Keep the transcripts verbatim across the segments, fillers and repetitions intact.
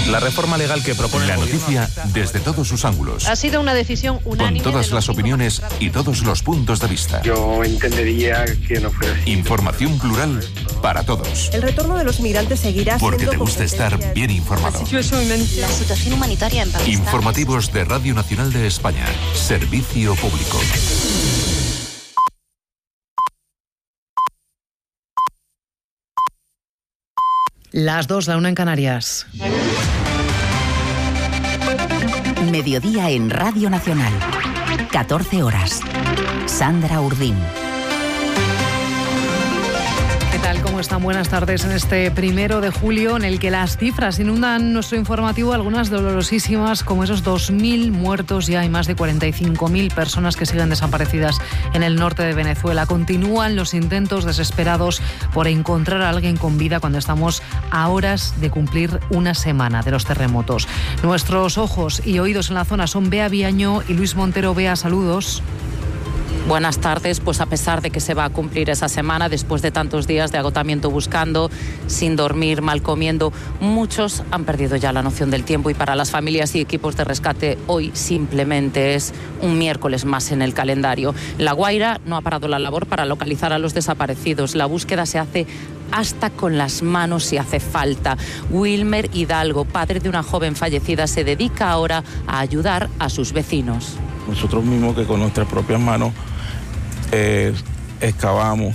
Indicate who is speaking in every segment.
Speaker 1: La reforma legal que propone
Speaker 2: la noticia desde todos sus ángulos.
Speaker 3: Ha sido una decisión unánime.
Speaker 2: Con todas las opiniones y todos los puntos de vista.
Speaker 4: Yo entendería que no fuera así.
Speaker 2: Información plural para todos.
Speaker 5: El retorno de los migrantes seguirá siendo...
Speaker 2: Porque te gusta estar bien informado.
Speaker 6: La situación humanitaria en Pakistán.
Speaker 2: Informativos de Radio Nacional de España. Servicio público.
Speaker 7: Las dos, la una en Canarias.
Speaker 8: Mediodía en Radio Nacional. catorce horas. Sandra Urdín.
Speaker 7: ¿Qué tal? ¿Cómo están? Buenas tardes en este primero de julio en el que las cifras inundan nuestro informativo, algunas dolorosísimas, como esos dos mil muertos. Ya hay más de cuarenta y cinco mil personas que siguen desaparecidas en el norte de Venezuela. Continúan los intentos desesperados por encontrar a alguien con vida cuando estamos a horas de cumplir una semana de los terremotos. Nuestros ojos y oídos en la zona son Bea Viaño y Luis Montero. Bea, saludos.
Speaker 9: Buenas tardes. Pues a pesar de que se va a cumplir esa semana, después de tantos días de agotamiento buscando, sin dormir, mal comiendo, muchos han perdido ya la noción del tiempo y para las familias y equipos de rescate hoy simplemente es un miércoles más en el calendario. La Guaira no ha parado la labor para localizar a los desaparecidos. La búsqueda se hace hasta con las manos si hace falta. Wilmer Hidalgo, padre de una joven fallecida, se dedica ahora a ayudar a sus vecinos.
Speaker 10: Nosotros mismos que con nuestras propias manos eh, excavamos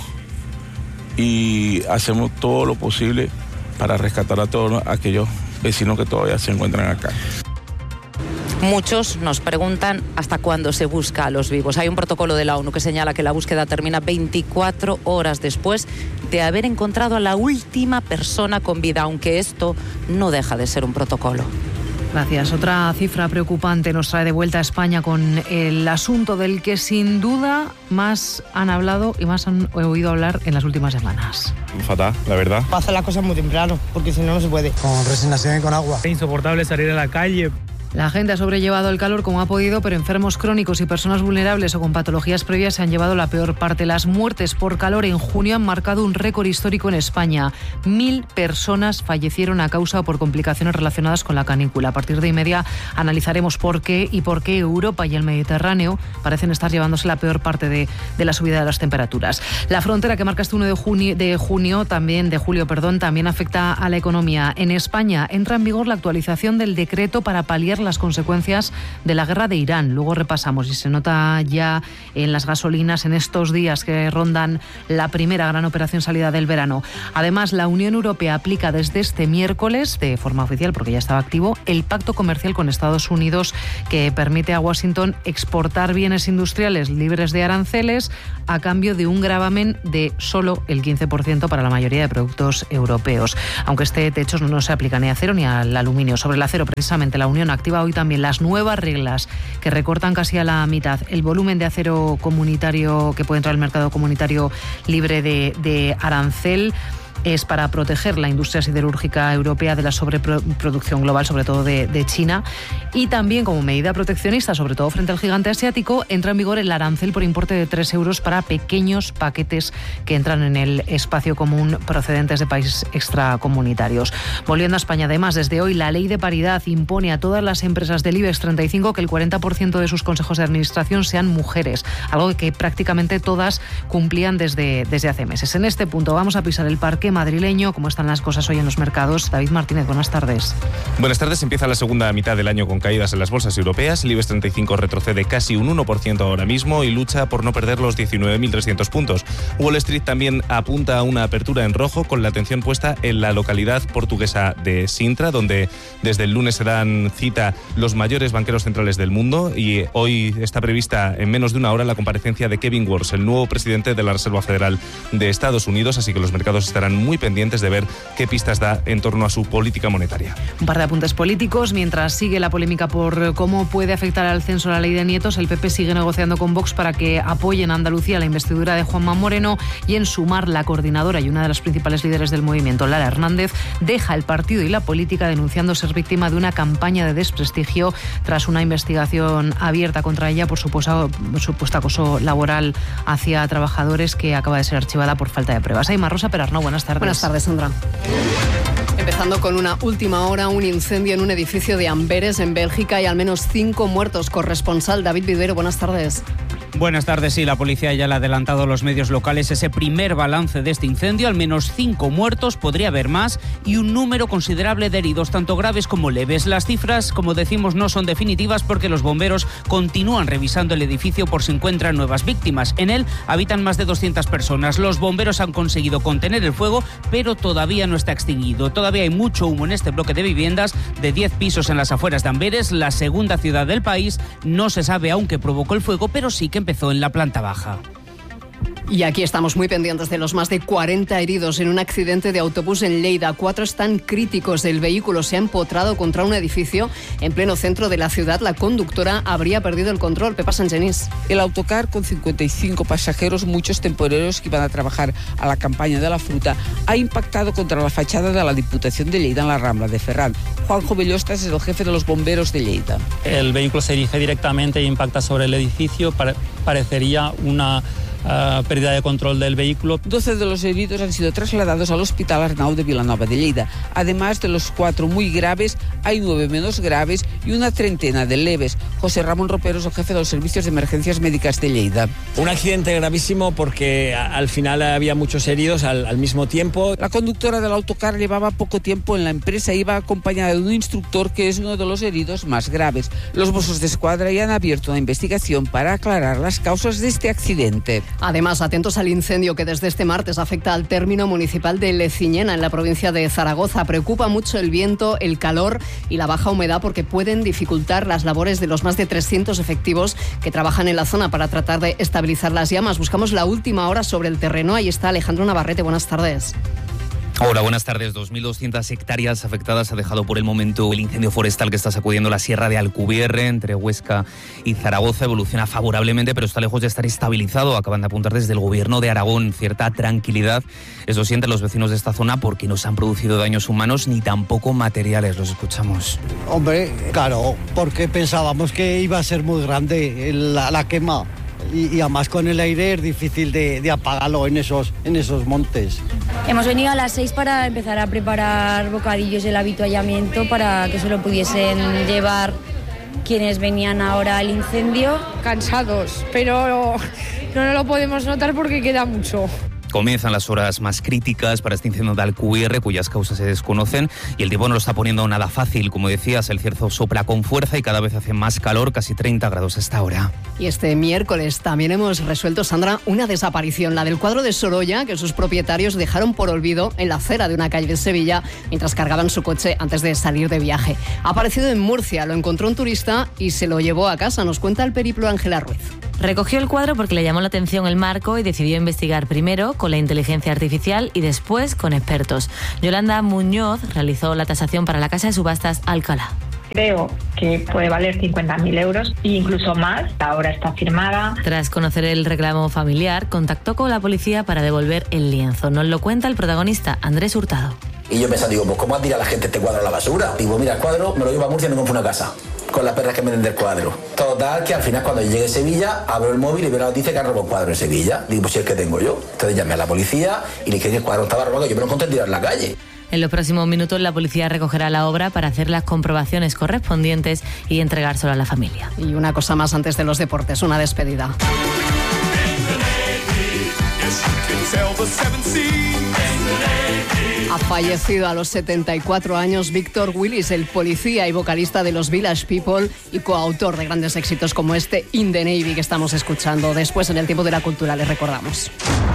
Speaker 10: y hacemos todo lo posible para rescatar a todos aquellos vecinos que todavía se encuentran acá.
Speaker 9: Muchos nos preguntan hasta cuándo se busca a los vivos. Hay un protocolo de la ONU que señala que la búsqueda termina veinticuatro horas después de haber encontrado a la última persona con vida, aunque esto no deja de ser un protocolo.
Speaker 7: Gracias. Otra cifra preocupante nos trae de vuelta a España con el asunto del que sin duda más han hablado y más han oído hablar en las últimas semanas.
Speaker 11: Fatal, la verdad.
Speaker 12: Para hacer las cosas muy temprano, porque si no, no se puede.
Speaker 13: Con resignación y con agua.
Speaker 14: Es insoportable salir a la calle.
Speaker 7: La gente ha sobrellevado el calor como ha podido, pero enfermos crónicos y personas vulnerables o con patologías previas se han llevado la peor parte. Las muertes por calor en junio han marcado un récord histórico en España. Mil personas fallecieron a causa o por complicaciones relacionadas con la canícula. A partir de y media analizaremos por qué y por qué Europa y el Mediterráneo parecen estar llevándose la peor parte de, de la subida de las temperaturas. La frontera que marca este uno de junio, de junio también, de julio, perdón, también afecta a la economía. En España entra en vigor la actualización del decreto para paliar las consecuencias de la guerra de Irán. Luego repasamos y se nota ya en las gasolinas en estos días que rondan la primera gran operación salida del verano. Además, la Unión Europea aplica desde este miércoles, de forma oficial porque ya estaba activo, el pacto comercial con Estados Unidos que permite a Washington exportar bienes industriales libres de aranceles a cambio de un gravamen de solo el quince por ciento para la mayoría de productos europeos. Aunque este techo no se aplica ni a acero ni al aluminio. Sobre el acero, precisamente, la Unión activa hoy también las nuevas reglas que recortan casi a la mitad el volumen de acero comunitario que puede entrar al mercado comunitario libre de, de arancel. Es para proteger la industria siderúrgica europea de la sobreproducción global, sobre todo de, de China. Y también, como medida proteccionista, sobre todo frente al gigante asiático, entra en vigor el arancel por importe de tres euros para pequeños paquetes que entran en el espacio común procedentes de países extracomunitarios. Volviendo a España, además, desde hoy la ley de paridad impone a todas las empresas del IBEX treinta y cinco que el cuarenta por ciento de sus consejos de administración sean mujeres, algo que prácticamente todas cumplían desde, desde hace meses. En este punto vamos a pisar el parque madrileño. ¿Cómo están las cosas hoy en los mercados? David Martínez, buenas tardes.
Speaker 1: Buenas tardes. Empieza la segunda mitad del año con caídas en las bolsas europeas. El IBEX treinta y cinco retrocede casi un uno por ciento ahora mismo y lucha por no perder los diecinueve mil trescientos puntos. Wall Street también apunta a una apertura en rojo con la atención puesta en la localidad portuguesa de Sintra, donde desde el lunes se dan cita los mayores banqueros centrales del mundo y hoy está prevista en menos de una hora la comparecencia de Kevin Warsh, el nuevo presidente de la Reserva Federal de Estados Unidos, así que los mercados estarán muy pendientes de ver qué pistas da en torno a su política monetaria.
Speaker 7: Un par de apuntes políticos. Mientras sigue la polémica por cómo puede afectar al censo la ley de nietos, el P P sigue negociando con Vox para que apoyen a Andalucía la investidura de Juanma Moreno y en Sumar, la coordinadora y una de las principales líderes del movimiento, Lara Hernández, deja el partido y la política denunciando ser víctima de una campaña de desprestigio tras una investigación abierta contra ella por supuesto, supuesto acoso laboral hacia trabajadores que acaba de ser archivada por falta de pruebas. Aymar Rosa Perarnau, buenas tardes.
Speaker 15: Buenas tardes, Sandra.
Speaker 3: Empezando con una última hora, un incendio en un edificio de Amberes, en Bélgica, y al menos cinco muertos. Corresponsal David Vivero, buenas tardes.
Speaker 11: Buenas tardes. Sí, la policía ya le ha adelantado a los medios locales ese primer balance de este incendio. Al menos cinco muertos, podría haber más, y un número considerable de heridos, tanto graves como leves. Las cifras, como decimos, no son definitivas porque los bomberos continúan revisando el edificio por si encuentran nuevas víctimas. En él habitan más de doscientas personas. Los bomberos han conseguido contener el fuego, pero todavía no está extinguido. Todavía hay mucho humo en este bloque de viviendas de diez pisos en las afueras de Amberes, la segunda ciudad del país. No se sabe aún qué provocó el fuego, pero sí que empezó en la planta baja.
Speaker 3: Y aquí estamos muy pendientes de los más de cuarenta heridos en un accidente de autobús en Lleida. Cuatro están críticos. El vehículo se ha empotrado contra un edificio en pleno centro de la ciudad. La conductora habría perdido el control. Pepa Sangenís.
Speaker 13: El autocar, con cincuenta y cinco pasajeros, muchos temporeros que iban a trabajar a la campaña de la fruta, ha impactado contra la fachada de la Diputación de Lleida en la Rambla de Ferran. Juanjo Bellostas es el jefe de los bomberos de Lleida.
Speaker 15: El vehículo se dirige directamente e impacta sobre el edificio. Pare- parecería una Uh, pérdida de control del vehículo.
Speaker 13: doce de los heridos han sido trasladados al Hospital Arnau de Vilanova de Lleida. Además de los cuatro muy graves, hay nueve menos graves y una treintena de leves. José Ramón Ropero es el jefe de los servicios de emergencias médicas de Lleida.
Speaker 16: Un accidente gravísimo porque al final había muchos heridos al, al mismo tiempo.
Speaker 13: La conductora del autocar llevaba poco tiempo en la empresa, iba acompañada de un instructor que es uno de los heridos más graves. Los Mossos de Escuadra ya han abierto una investigación para aclarar las causas de este accidente.
Speaker 3: Además, atentos al incendio que desde este martes afecta al término municipal de Leciñena, en la provincia de Zaragoza. Preocupa mucho el viento, el calor y la baja humedad porque pueden dificultar las labores de los más de trescientos efectivos que trabajan en la zona para tratar de estabilizar las llamas. Buscamos la última hora sobre el terreno. Ahí está Alejandro Navarrete. Buenas tardes.
Speaker 17: Hola, buenas tardes. dos mil doscientas hectáreas afectadas ha dejado por el momento el incendio forestal que está sacudiendo la Sierra de Alcubierre, entre Huesca y Zaragoza. Evoluciona favorablemente, pero está lejos de estar estabilizado. Acaban de apuntar desde el Gobierno de Aragón cierta tranquilidad. Eso sienten los vecinos de esta zona porque no se han producido daños humanos ni tampoco materiales. Los escuchamos.
Speaker 18: Hombre, claro, porque pensábamos que iba a ser muy grande la, la quema. Y, y además con el aire es difícil de, de apagarlo en esos, en esos montes.
Speaker 19: Hemos venido a las seis para empezar a preparar bocadillos del habituallamiento para que se lo pudiesen llevar quienes venían ahora al incendio.
Speaker 20: Cansados, pero no, no lo podemos notar porque queda mucho.
Speaker 17: Comienzan las horas más críticas para este incendio de Alcubierre, cuyas causas se desconocen, y el tiempo no lo está poniendo nada fácil. Como decías, el cierzo sopla con fuerza y cada vez hace más calor, casi treinta grados a esta hora.
Speaker 3: Y este miércoles también hemos resuelto, Sandra, una desaparición, la del cuadro de Sorolla, que sus propietarios dejaron por olvido en la acera de una calle de Sevilla mientras cargaban su coche antes de salir de viaje. Ha aparecido en Murcia, lo encontró un turista y se lo llevó a casa. Nos cuenta el periplo Ángela Ruiz.
Speaker 21: Recogió el cuadro porque le llamó la atención el marco y decidió investigar primero con la inteligencia artificial y después con expertos. Yolanda Muñoz realizó la tasación para la casa de subastas Alcalá.
Speaker 22: Creo que puede valer cincuenta mil euros e incluso más. La obra está firmada.
Speaker 21: Tras conocer el reclamo familiar, contactó con la policía para devolver el lienzo. Nos lo cuenta el protagonista, Andrés Hurtado.
Speaker 23: Y yo pensando, digo, pues ¿cómo tira la gente este cuadro a la basura? Digo, mira, el cuadro me lo llevo a Murcia y me compro una casa con las perras que me den del cuadro. Total, que al final cuando llegue a Sevilla, abro el móvil y veo la noticia que han robado un cuadro en Sevilla. Digo, pues si es que tengo yo. Entonces llamé a la policía y le dije que el cuadro estaba robado, que yo me lo encontré tirado en la calle.
Speaker 21: En los próximos minutos la policía recogerá la obra para hacer las comprobaciones correspondientes y entregárselo a la familia.
Speaker 3: Y una cosa más antes de los deportes, una despedida. Ha fallecido a los setenta y cuatro años Víctor Willis, el policía y vocalista de los Village People y coautor de grandes éxitos como este In the Navy que estamos escuchando. Después, en el tiempo de la cultura, les recordamos.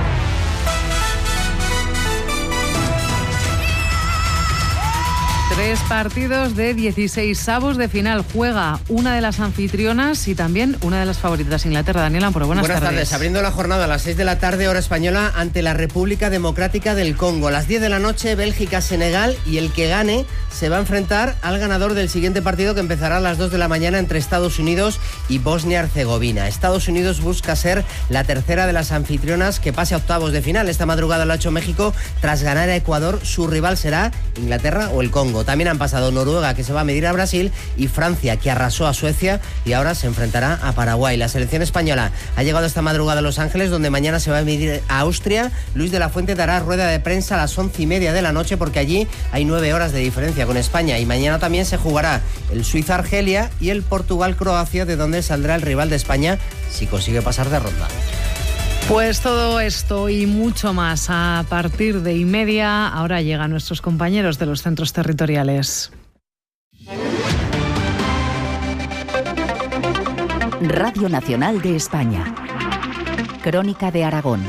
Speaker 7: Tres partidos de dieciséis avos de final. Juega una de las anfitrionas y también una de las favoritas, Inglaterra. Daniel Amparo, buenas,
Speaker 24: buenas tardes.
Speaker 7: tardes.
Speaker 24: Abriendo la jornada a las seis de la tarde, hora española, ante la República Democrática del Congo. A las diez de la noche, Bélgica-Senegal, y el que gane se va a enfrentar al ganador del siguiente partido que empezará a las dos de la mañana entre Estados Unidos y Bosnia-Herzegovina. Estados Unidos busca ser la tercera de las anfitrionas que pase a octavos de final. Esta madrugada lo ha hecho México tras ganar a Ecuador. Su rival será Inglaterra o el Congo. También han pasado Noruega, que se va a medir a Brasil, y Francia, que arrasó a Suecia y ahora se enfrentará a Paraguay. La selección española ha llegado esta madrugada a Los Ángeles, donde mañana se va a medir a Austria. Luis de la Fuente dará rueda de prensa a las once y media de la noche, porque allí hay nueve horas de diferencia con España. Y mañana también se jugará el Suiza-Argelia y el Portugal-Croacia, de donde saldrá el rival de España si consigue pasar de ronda.
Speaker 7: Pues todo esto y mucho más a partir de y media. Ahora llegan nuestros compañeros de los centros territoriales.
Speaker 8: Radio Nacional de España. Crónica de Aragón.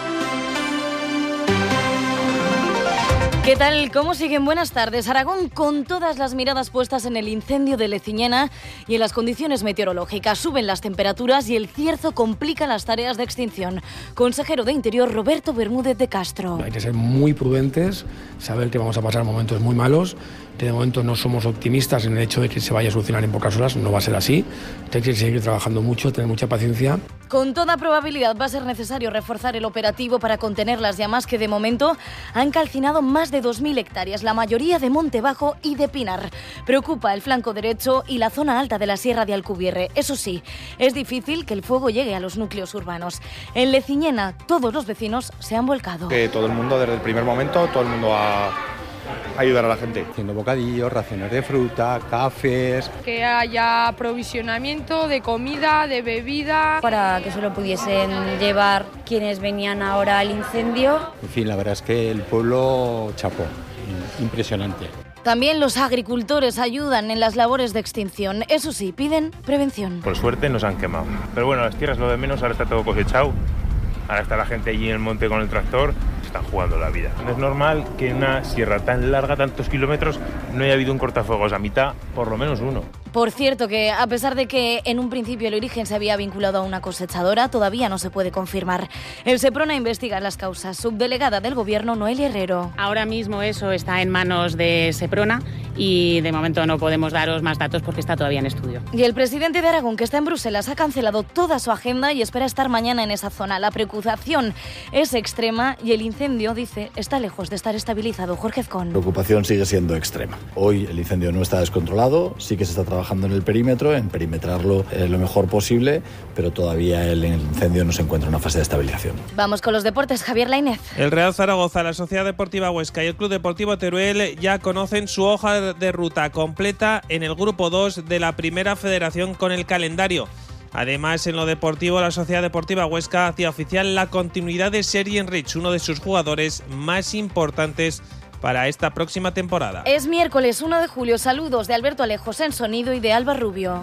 Speaker 2: ¿Qué tal? ¿Cómo siguen? Buenas tardes. Aragón con todas las miradas puestas en el incendio de Leciñena y en las condiciones meteorológicas. Suben las temperaturas y el cierzo complica las tareas de extinción. Consejero de Interior Roberto Bermúdez de Castro.
Speaker 4: Hay que ser muy prudentes, saber que vamos a pasar momentos muy malos, que de momento no somos optimistas en el hecho de que se vaya a solucionar en pocas horas. No va a ser así. Hay que seguir trabajando mucho, tener mucha paciencia.
Speaker 2: Con toda probabilidad va a ser necesario reforzar el operativo para contener las llamas que de momento han calcinado más de dos mil hectáreas, la mayoría de Monte Bajo y de Pinar. Preocupa el flanco derecho y la zona alta de la Sierra de Alcubierre. Eso sí, es difícil que el fuego llegue a los núcleos urbanos. En Leciñena, todos los vecinos se han volcado.
Speaker 5: Que todo el mundo, desde el primer momento, todo el mundo a ayudar a la gente.
Speaker 6: Haciendo bocadillos, raciones de fruta, cafés.
Speaker 20: Que haya aprovisionamiento de comida, de bebida.
Speaker 19: Para que solo pudiesen llevar quienes venían ahora al incendio.
Speaker 6: En fin, la verdad es que el pueblo chapó. Impresionante.
Speaker 2: También los agricultores ayudan en las labores de extinción. Eso sí, piden prevención.
Speaker 25: Por suerte nos han quemado. Pero bueno, las tierras lo de menos, ahora está todo cosechado. Ahora está la gente allí en el monte con el tractor, están jugando la vida. No es normal que en una sierra tan larga, tantos kilómetros, no haya habido un cortafuegos a mitad, por lo menos uno.
Speaker 2: Por cierto, que a pesar de que en un principio el origen se había vinculado a una cosechadora, todavía no se puede confirmar. El Seprona investiga las causas. Subdelegada del Gobierno, Noelia Herrero.
Speaker 26: Ahora mismo eso está en manos de Seprona y de momento no podemos daros más datos porque está todavía en estudio.
Speaker 2: Y el presidente de Aragón, que está en Bruselas, ha cancelado toda su agenda y espera estar mañana en esa zona. La preocupación es extrema y el incendio, dice, está lejos de estar estabilizado. Jorge Ezcón.
Speaker 27: La preocupación sigue siendo extrema. Hoy el incendio no está descontrolado, sí que se está trabajando en el perímetro, en perimetrarlo eh, lo mejor posible, pero todavía el incendio no se encuentra en una fase de estabilización.
Speaker 2: Vamos con los deportes, Javier Lainez.
Speaker 28: El Real Zaragoza, la Sociedad Deportiva Huesca y el Club Deportivo Teruel ya conocen su hoja de ruta completa en el grupo dos de la Primera Federación con el calendario. Además, en lo deportivo, la Sociedad Deportiva Huesca hacía oficial la continuidad de Sergi Rich, uno de sus jugadores más importantes para esta próxima temporada.
Speaker 2: Es miércoles uno de julio. Saludos de Alberto Alejos en sonido y de Alba Rubio.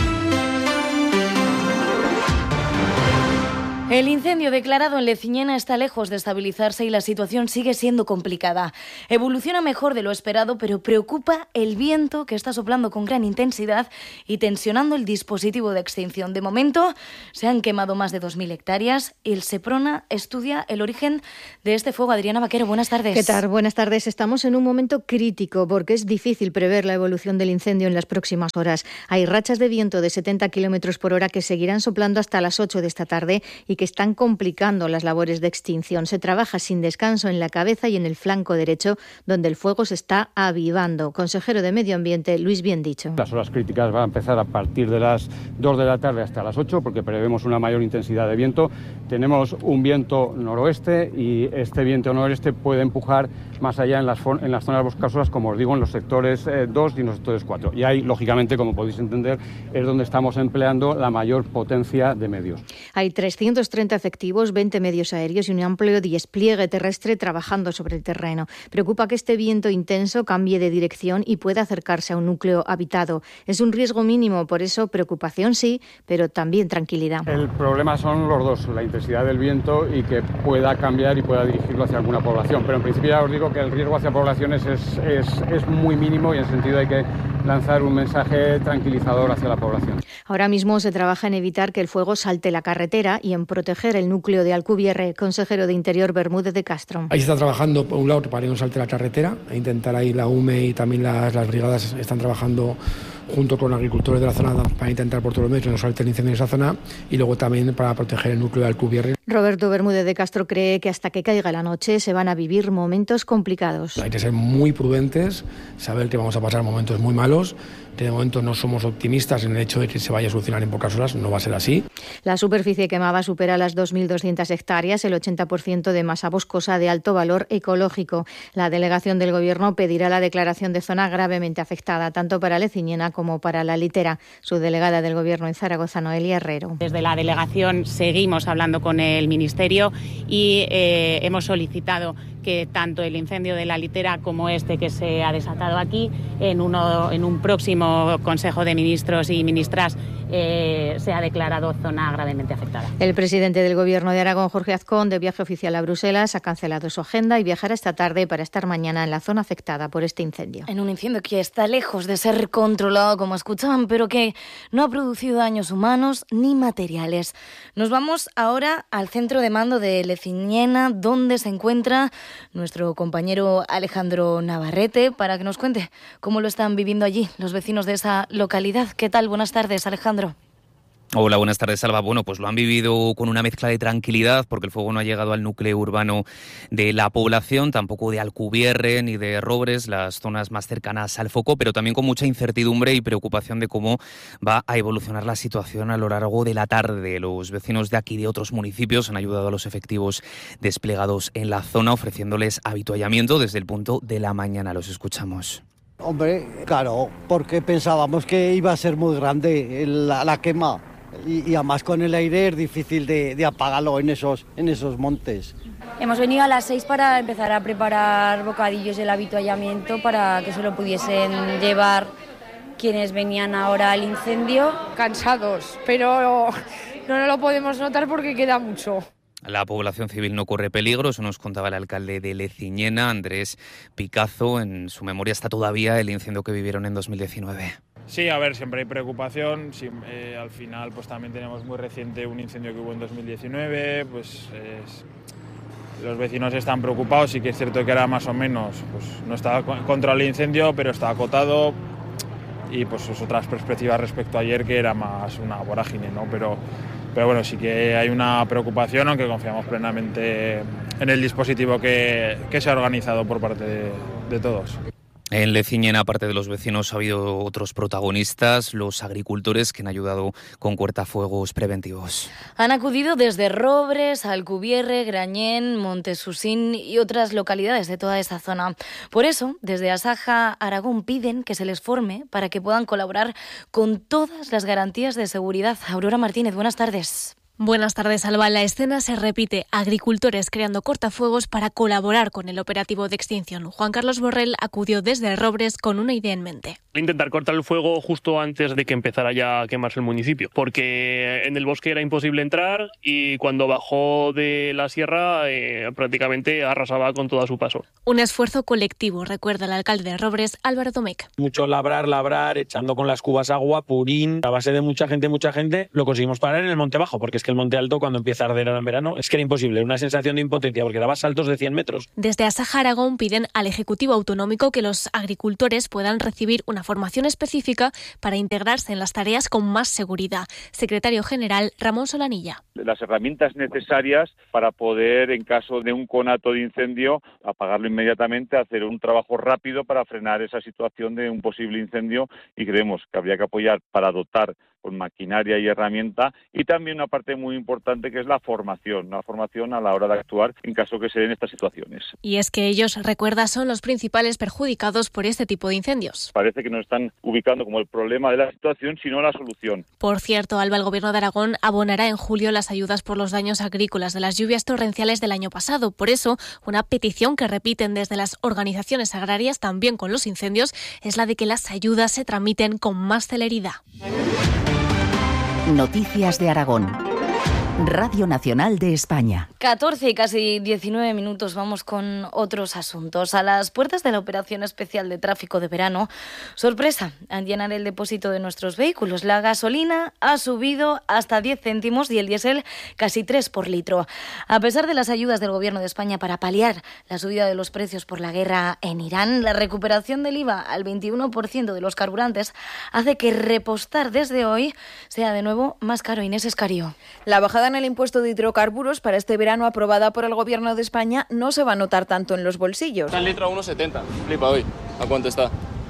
Speaker 2: El incendio declarado en Leciñena está lejos de estabilizarse y la situación sigue siendo complicada. Evoluciona mejor de lo esperado, pero preocupa el viento que está soplando con gran intensidad y tensionando el dispositivo de extinción. De momento se han quemado más de dos mil hectáreas y el Seprona estudia el origen de este fuego. Adriana Vaquero, buenas tardes.
Speaker 29: ¿Qué tal? Buenas tardes. Estamos en un momento crítico porque es difícil prever la evolución del incendio en las próximas horas. Hay rachas de viento de setenta kilómetros por hora que seguirán soplando hasta las ocho de esta tarde y que que están complicando las labores de extinción. Se trabaja sin descanso en la cabeza y en el flanco derecho, donde el fuego se está avivando. Consejero de Medio Ambiente, Luis Biendicho.
Speaker 30: Las horas críticas van a empezar a partir de las dos de la tarde hasta las ocho, porque prevemos una mayor intensidad de viento. Tenemos un viento noroeste y este viento noroeste puede empujar más allá en las, en las zonas boscosas, como os digo, en los sectores eh, dos y en los sectores cuatro. Y ahí, lógicamente, como podéis entender, es donde estamos empleando la mayor potencia de medios.
Speaker 29: Hay trescientos treinta efectivos, veinte medios aéreos y un amplio despliegue terrestre trabajando sobre el terreno. Preocupa que este viento intenso cambie de dirección y pueda acercarse a un núcleo habitado. Es un riesgo mínimo, por eso preocupación sí, pero también tranquilidad.
Speaker 30: El problema son los dos, la intensidad del viento y que pueda cambiar y pueda dirigirlo hacia alguna población. Pero en principio ya os digo que el riesgo hacia poblaciones es, es, es muy mínimo y en el sentido de que lanzar un mensaje tranquilizador hacia la población.
Speaker 29: Ahora mismo se trabaja en evitar que el fuego salte la carretera y en proteger el núcleo de Alcubierre. Consejero de Interior Bermúdez de Castro.
Speaker 4: Ahí se está trabajando, por un lado, para que no salte la carretera, e intentar ahí la U M E y también las, las brigadas están trabajando junto con agricultores de la zona para intentar por todos los medios que no salte el incendio en esa zona, y luego también para proteger el núcleo de Alcubierre.
Speaker 29: Roberto Bermúdez de Castro cree que hasta que caiga la noche se van a vivir momentos complicados.
Speaker 4: Hay que ser muy prudentes, saber que vamos a pasar momentos muy malos. De momento no somos optimistas en el hecho de que se vaya a solucionar en pocas horas, no va a ser así.
Speaker 29: La superficie quemada supera las dos mil doscientas hectáreas, el ochenta por ciento de masa boscosa de alto valor ecológico. La delegación del Gobierno pedirá la declaración de zona gravemente afectada, tanto para Leciñena como para La Litera. Su delegada del Gobierno en Zaragoza, Noelia Herrero.
Speaker 26: Desde la delegación seguimos hablando con el Ministerio y eh, hemos solicitado que tanto el incendio de La Litera como este que se ha desatado aquí, en, uno, en un próximo Consejo de Ministros y Ministras, eh, se ha declarado zona gravemente afectada.
Speaker 29: El presidente del Gobierno de Aragón, Jorge Azcón, de viaje oficial a Bruselas, ha cancelado su agenda y viajará esta tarde para estar mañana en la zona afectada por este incendio.
Speaker 2: En un incendio que está lejos de ser controlado, como escuchaban, pero que no ha producido daños humanos ni materiales. Nos vamos ahora al centro de mando de Leciñena, donde se encuentra nuestro compañero Alejandro Navarrete, para que nos cuente cómo lo están viviendo allí los vecinos de esa localidad. ¿Qué tal? Buenas tardes, Alejandro.
Speaker 17: Hola, buenas tardes, Salva. Bueno, pues lo han vivido con una mezcla de tranquilidad, porque el fuego no ha llegado al núcleo urbano de la población, tampoco de Alcubierre ni de Robres, las zonas más cercanas al foco, pero también con mucha incertidumbre y preocupación de cómo va a evolucionar la situación a lo largo de la tarde. Los vecinos de aquí y de otros municipios han ayudado a los efectivos desplegados en la zona, ofreciéndoles avituallamiento desde el punto de la mañana. Los escuchamos.
Speaker 1: Hombre, claro, porque pensábamos que iba a ser muy grande la, la quema. Y, y además con el aire es difícil de, de apagarlo en esos, en esos montes.
Speaker 19: Hemos venido a las seis para empezar a preparar bocadillos del avituallamiento para que se lo pudiesen llevar quienes venían ahora al incendio.
Speaker 20: Cansados, pero no lo podemos notar porque queda mucho.
Speaker 17: La población civil no corre peligro, eso nos contaba el alcalde de Leciñena, Andrés Picazo. En su memoria está todavía el incendio que vivieron en dos mil diecinueve.
Speaker 9: Sí, a ver, siempre hay preocupación. Sí, eh, al final, pues también tenemos muy reciente un incendio que hubo en dos mil diecinueve. Pues es, los vecinos están preocupados. Sí que es cierto que era más o menos, pues no estaba contra el incendio, pero está acotado. Y pues otras perspectivas respecto a ayer, que era más una vorágine, ¿no? Pero, pero bueno, sí que hay una preocupación, aunque confiamos plenamente en el dispositivo que, que se ha organizado por parte de, de todos.
Speaker 17: En Leciñena, aparte de los vecinos, ha habido otros protagonistas, los agricultores que han ayudado con cortafuegos preventivos.
Speaker 2: Han acudido desde Robres, Alcubierre, Grañén, Montesusín y otras localidades de toda esa zona. Por eso, desde Asaja Aragón piden que se les forme para que puedan colaborar con todas las garantías de seguridad. Aurora Martínez, buenas tardes.
Speaker 10: Buenas tardes, Alba. La escena se repite. Agricultores creando cortafuegos para colaborar con el operativo de extinción. Juan Carlos Borrell acudió desde Robres con una idea en mente.
Speaker 11: Intentar cortar el fuego justo antes de que empezara ya a quemarse el municipio, porque en el bosque era imposible entrar y cuando bajó de la sierra eh, prácticamente arrasaba con todo a su paso.
Speaker 10: Un esfuerzo colectivo, recuerda el alcalde de Robres, Álvaro Domecq.
Speaker 12: Mucho labrar, labrar, echando con las cubas agua, purín, a base de mucha gente, mucha gente, lo conseguimos parar en el Monte Bajo, porque es que el Monte Alto, cuando empieza a arder en verano, es que era imposible, una sensación de impotencia, porque daba saltos de cien metros.
Speaker 10: Desde Asaja Aragón piden al Ejecutivo Autonómico que los agricultores puedan recibir una formación específica para integrarse en las tareas con más seguridad. Secretario General Ramón Solanilla.
Speaker 13: Las herramientas necesarias para poder, en caso de un conato de incendio, apagarlo inmediatamente, hacer un trabajo rápido para frenar esa situación de un posible incendio, y creemos que habría que apoyar para dotar con maquinaria y herramienta, y también una parte muy importante que es la formación, la formación a la hora de actuar en caso que se den estas situaciones.
Speaker 10: Y es que ellos, recuerda, son los principales perjudicados por este tipo de incendios.
Speaker 13: Parece que nos están ubicando como el problema de la situación, sino la solución.
Speaker 10: Por cierto, Alba, el Gobierno de Aragón abonará en julio las ayudas por los daños agrícolas de las lluvias torrenciales del año pasado. Por eso, una petición que repiten desde las organizaciones agrarias, también con los incendios, es la de que las ayudas se tramiten con más celeridad.
Speaker 8: Noticias de Aragón. Radio Nacional de España.
Speaker 2: catorce y casi diecinueve minutos, vamos con otros asuntos. A las puertas de la operación especial de tráfico de verano, sorpresa, al llenar el depósito de nuestros vehículos. La gasolina ha subido hasta diez céntimos y el diésel casi tres por litro. A pesar de las ayudas del Gobierno de España para paliar la subida de los precios por la guerra en Irán, la recuperación del I V A al veintiuno por ciento de los carburantes hace que repostar desde hoy sea de nuevo más caro. Inés Escario.
Speaker 3: La bajada en el impuesto de hidrocarburos para este verano aprobada por el Gobierno de España no se va a notar tanto en los bolsillos.
Speaker 7: Está el litro a uno setenta. Flipa hoy. ¿A cuánto está?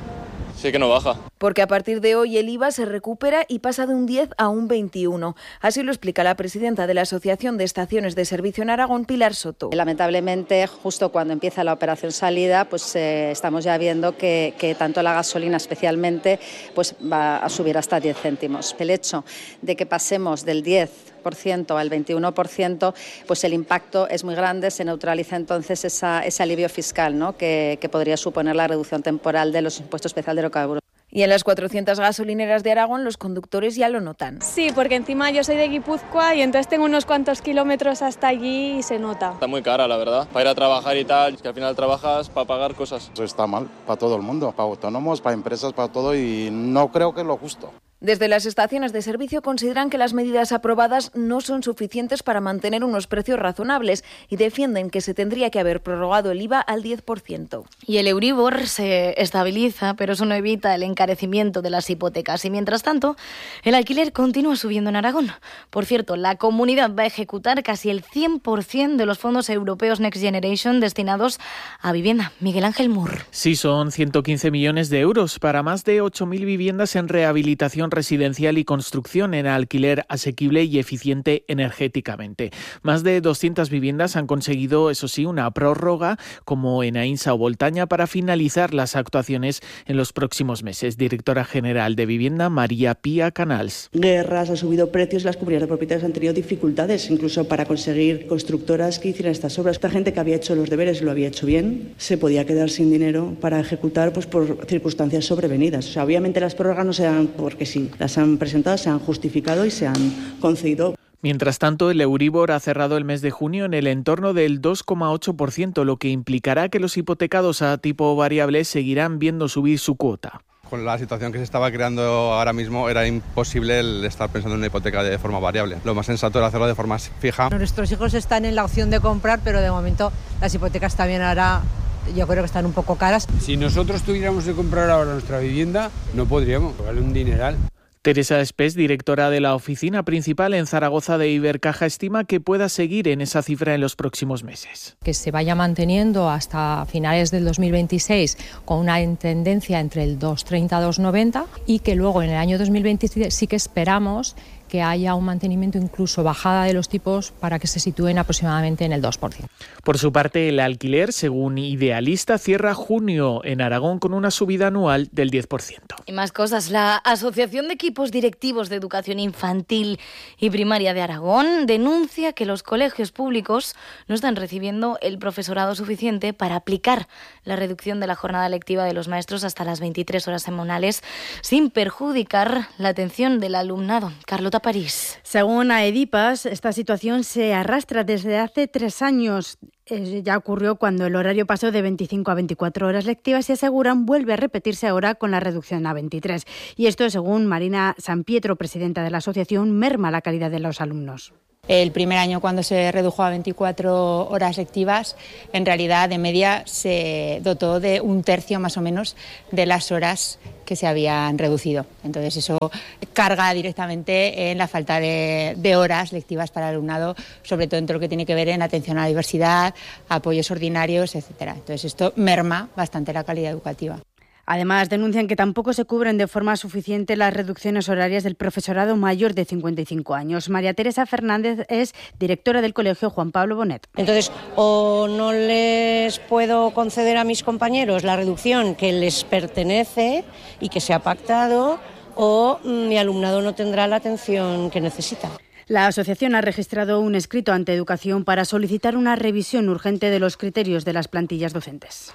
Speaker 7: Sí que no baja.
Speaker 3: Porque a partir de hoy el I V A se recupera y pasa de un diez a un veintiuno. Así lo explica la presidenta de la Asociación de Estaciones de Servicio en Aragón, Pilar Soto.
Speaker 14: Lamentablemente, justo cuando empieza la operación salida, pues eh, estamos ya viendo que, que tanto la gasolina especialmente pues va a subir hasta diez céntimos. El hecho de que pasemos del diez por ciento al veintiuno por ciento, pues el impacto es muy grande, se neutraliza entonces esa, ese alivio fiscal, ¿no? que, que podría suponer la reducción temporal de los impuestos especiales de hidrocarburos.
Speaker 3: Y en las cuatrocientas gasolineras de Aragón los conductores ya lo notan.
Speaker 15: Sí, porque encima yo soy de Guipúzcoa y entonces tengo unos cuantos kilómetros hasta allí y se nota.
Speaker 7: Está muy cara, la verdad. Para ir a trabajar y tal, que al final trabajas para pagar cosas.
Speaker 16: Eso está mal para todo el mundo, para autónomos, para empresas, para todo, y no creo que es lo justo.
Speaker 3: Desde las estaciones de servicio consideran que las medidas aprobadas no son suficientes para mantener unos precios razonables y defienden que se tendría que haber prorrogado el I V A al diez por ciento.
Speaker 2: Y el Euribor se estabiliza, pero eso no evita el encarecimiento de las hipotecas. Y mientras tanto, el alquiler continúa subiendo en Aragón. Por cierto, la comunidad va a ejecutar casi el cien por ciento de los fondos europeos Next Generation destinados a vivienda. Miguel Ángel Mur.
Speaker 18: Sí, son ciento quince millones de euros para más de ocho mil viviendas en rehabilitación residencial y construcción en alquiler asequible y eficiente energéticamente. Más de doscientas viviendas han conseguido, eso sí, una prórroga, como en Aínsa o Voltaña, para finalizar las actuaciones en los próximos meses. Directora General de Vivienda, María Pía Canals.
Speaker 21: Guerras, han subido precios, las comunidades de propietarios han tenido dificultades incluso para conseguir constructoras que hicieran estas obras. Esta gente que había hecho los deberes lo había hecho bien, se podía quedar sin dinero para ejecutar pues por circunstancias sobrevenidas. O sea, obviamente las prórrogas no se dan porque sí. Las han presentado, se han justificado y se han concedido.
Speaker 18: Mientras tanto, el Euribor ha cerrado el mes de junio en el entorno del dos coma ocho por ciento, lo que implicará que los hipotecados a tipo variable seguirán viendo subir su cuota.
Speaker 22: Con la situación que se estaba creando ahora mismo era imposible el estar pensando en una hipoteca de forma variable. Lo más sensato era hacerlo de forma fija.
Speaker 23: Nuestros hijos están en la opción de comprar, pero de momento las hipotecas también ahora yo creo que están un poco caras.
Speaker 24: Si nosotros tuviéramos que comprar ahora nuestra vivienda, no podríamos, vale un dineral.
Speaker 18: Teresa Espés, directora de la oficina principal en Zaragoza de Ibercaja, estima que pueda seguir en esa cifra en los próximos meses.
Speaker 31: Que se vaya manteniendo hasta finales del dos mil veintiséis con una tendencia entre el dos coma treinta a dos coma noventa y que luego en el año dos mil veintisiete sí que esperamos que haya un mantenimiento, incluso bajada de los tipos, para que se sitúen aproximadamente en el dos por ciento.
Speaker 18: Por su parte, el alquiler, según Idealista, cierra junio en Aragón con una subida anual del diez por ciento.
Speaker 2: Y más cosas. La Asociación de Equipos Directivos de Educación Infantil y Primaria de Aragón denuncia que los colegios públicos no están recibiendo el profesorado suficiente para aplicar la reducción de la jornada lectiva de los maestros hasta las veintitrés horas semanales, sin perjudicar la atención del alumnado. Carlota París.
Speaker 32: Según AEDIPAS, esta situación se arrastra desde hace tres años. Eh, ya ocurrió cuando el horario pasó de veinticinco a veinticuatro horas lectivas y aseguran vuelve a repetirse ahora con la reducción a veintitrés. Y esto, según Marina Sampietro, presidenta de la asociación, merma la calidad de los alumnos.
Speaker 33: El primer año, cuando se redujo a veinticuatro horas lectivas, en realidad de media se dotó de un tercio más o menos de las horas que se habían reducido. Entonces eso carga directamente en la falta de, de horas lectivas para el alumnado, sobre todo en todo lo que tiene que ver en atención a la diversidad, apoyos ordinarios, etcétera. Entonces esto merma bastante la calidad educativa.
Speaker 32: Además, denuncian que tampoco se cubren de forma suficiente las reducciones horarias del profesorado mayor de cincuenta y cinco años. María Teresa Fernández es directora del Colegio Juan Pablo Bonet.
Speaker 34: Entonces, o no les puedo conceder a mis compañeros la reducción que les pertenece y que se ha pactado, o mi alumnado no tendrá la atención que necesita.
Speaker 32: La asociación ha registrado un escrito ante Educación para solicitar una revisión urgente de los criterios de las plantillas docentes.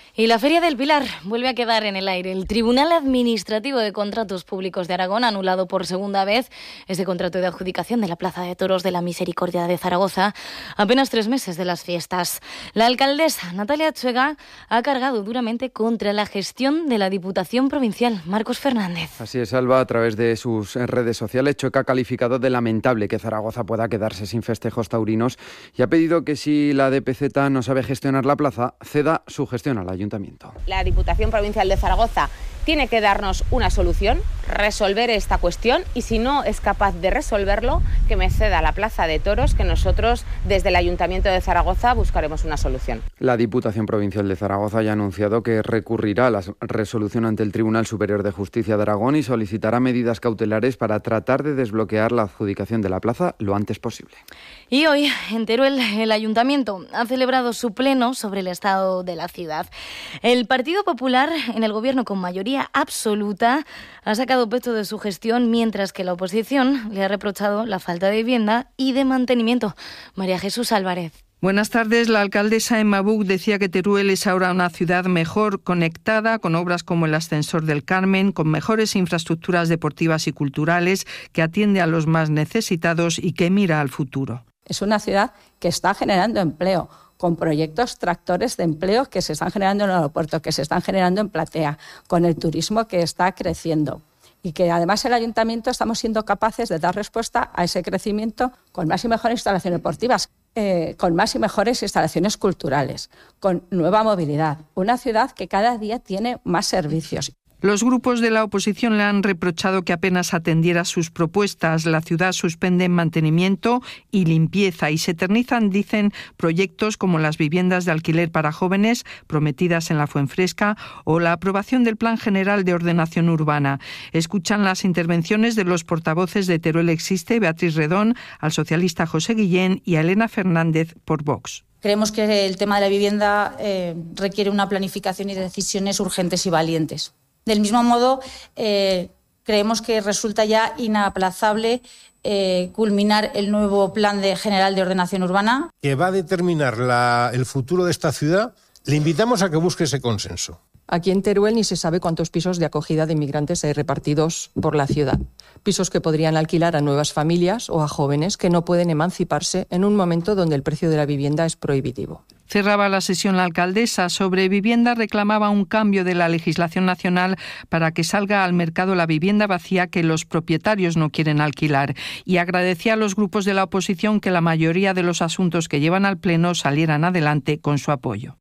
Speaker 2: Y la Feria del Pilar vuelve a quedar en el aire. El Tribunal Administrativo de Contratos Públicos de Aragón ha anulado por segunda vez ese contrato de adjudicación de la Plaza de Toros de la Misericordia de Zaragoza, apenas tres meses de las fiestas. La alcaldesa Natalia Txuega ha cargado duramente contra la gestión de la Diputación Provincial. Marcos Fernández.
Speaker 1: Así es, Alba, a través de sus redes sociales, Txuega ha calificado de lamentable que Zaragoza pueda quedarse sin festejos taurinos y ha pedido que si la D P Z no sabe gestionar la plaza, ceda su gestión al ayuntamiento.
Speaker 4: La Diputación Provincial de Zaragoza tiene que darnos una solución, resolver esta cuestión y si no es capaz de resolverlo, que me ceda la Plaza de Toros, que nosotros desde el Ayuntamiento de Zaragoza buscaremos una solución.
Speaker 1: La Diputación Provincial de Zaragoza ya ha anunciado que recurrirá a la resolución ante el Tribunal Superior de Justicia de Aragón y solicitará medidas cautelares para tratar de desbloquear la adjudicación de la plaza lo antes posible.
Speaker 2: Y hoy, en Teruel, el Ayuntamiento ha celebrado su pleno sobre el estado de la ciudad. El Partido Popular, en el Gobierno con mayoría absoluta, ha sacado pecho de su gestión, mientras que la oposición le ha reprochado la falta de vivienda y de mantenimiento. María Jesús Álvarez.
Speaker 5: Buenas tardes. La alcaldesa Emma Buch decía que Teruel es ahora una ciudad mejor conectada, con obras como el Ascensor del Carmen, con mejores infraestructuras deportivas y culturales, que atiende a los más necesitados y que mira al futuro.
Speaker 6: Es una ciudad que está generando empleo, con proyectos tractores de empleo que se están generando en el aeropuerto, que se están generando en Platea, con el turismo que está creciendo. Y que además el Ayuntamiento estamos siendo capaces de dar respuesta a ese crecimiento con más y mejores instalaciones deportivas, eh, con más y mejores instalaciones culturales, con nueva movilidad. Una ciudad que cada día tiene más servicios.
Speaker 5: Los grupos de la oposición le han reprochado que apenas atendiera sus propuestas. La ciudad suspende mantenimiento y limpieza y se eternizan, dicen, proyectos como las viviendas de alquiler para jóvenes prometidas en la Fuenfresca o la aprobación del Plan General de Ordenación Urbana. Escuchan las intervenciones de los portavoces de Teruel Existe, Beatriz Redón, al socialista José Guillén y a Elena Fernández por Vox.
Speaker 9: Creemos que el tema de la vivienda eh, requiere una planificación y decisiones urgentes y valientes. Del mismo modo, eh, creemos que resulta ya inaplazable eh, culminar el nuevo Plan de General de Ordenación Urbana.
Speaker 17: Que va a determinar la, el futuro de esta ciudad. Le invitamos a que busque ese consenso.
Speaker 19: Aquí en Teruel ni se sabe cuántos pisos de acogida de inmigrantes hay repartidos por la ciudad. Pisos que podrían alquilar a nuevas familias o a jóvenes que no pueden emanciparse en un momento donde el precio de la vivienda es prohibitivo.
Speaker 5: Cerraba la sesión la alcaldesa. Sobre vivienda reclamaba un cambio de la legislación nacional para que salga al mercado la vivienda vacía que los propietarios no quieren alquilar y agradecía a los grupos de la oposición que la mayoría de los asuntos que llevan al Pleno salieran adelante con su apoyo.